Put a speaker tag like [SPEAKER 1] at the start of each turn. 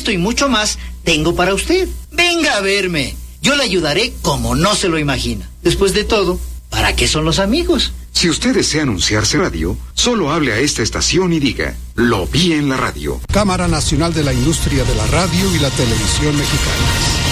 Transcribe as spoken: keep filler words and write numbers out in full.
[SPEAKER 1] Esto y mucho más tengo para usted. Venga a verme. Yo le ayudaré como no se lo imagina. Después de todo, ¿para qué son los amigos?
[SPEAKER 2] Si usted desea anunciarse en radio, solo hable a esta estación y diga, lo vi en la radio.
[SPEAKER 3] Cámara Nacional de la Industria de la Radio y la Televisión Mexicanas.